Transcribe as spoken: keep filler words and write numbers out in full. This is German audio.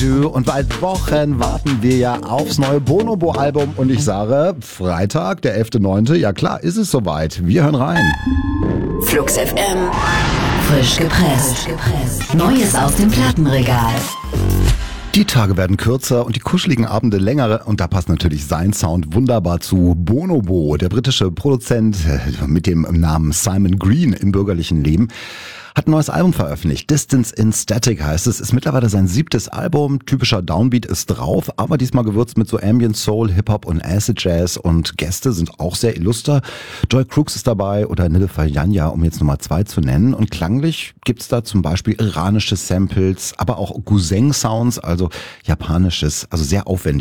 Und seit Wochen warten wir ja aufs neue Bonobo-Album und ich sage, Freitag, der elfter neunte Ja klar, ist es soweit. Wir hören rein. Flux F M. Frisch gepresst. Neues aus dem Plattenregal. Die Tage werden kürzer und die kuscheligen Abende länger und da passt natürlich sein Sound wunderbar zu. Bonobo, der britische Produzent mit dem Namen Simon Green im bürgerlichen Leben, hat ein neues Album veröffentlicht. Distance in Static heißt es. Ist mittlerweile sein siebtes Album. Typischer Downbeat ist drauf, aber diesmal gewürzt mit so Ambient Soul, Hip-Hop und Acid Jazz und Gäste sind auch sehr illuster. Joy Crooks ist dabei oder Nilüfer Yanya, um jetzt Nummer zwei zu nennen. Und klanglich gibt's da zum Beispiel iranische Samples, aber auch Guzheng-Sounds, also japanisches, also sehr aufwendig.